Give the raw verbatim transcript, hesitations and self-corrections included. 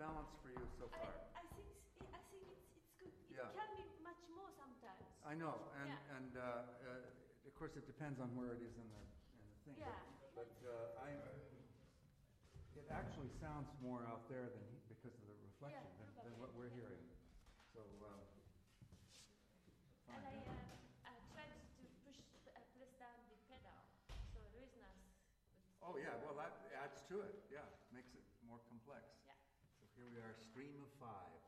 balance for you so far? I, I think I think it's it's good. It Yeah. can be much more sometimes. I know, and Yeah. and uh, uh, of course it depends on where it is in the in the thing. Yeah. But, but uh, I, it actually sounds more out there than he, because of the reflection Yeah, than, than what we're hearing. So. Um, fine. And I uh, I tried to push uh, press down the pedal, so there is nice. Oh yeah, well that adds to it. Yeah, makes it more complex. Yeah. So here we are, stream of five.